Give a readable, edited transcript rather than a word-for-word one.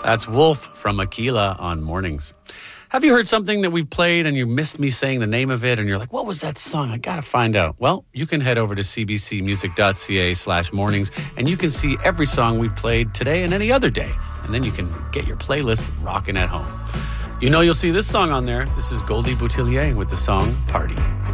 That's Wolf from Aquila on Mornings. Have you heard something that we played and you missed me saying the name of it and you're like, what was that song? I got to find out. Well, you can head over to cbcmusic.ca/mornings and you can see every song we played today and any other day. And then you can get your playlist rocking at home. You know you'll see this song on there. This is Goldie Boutillier with the song Party.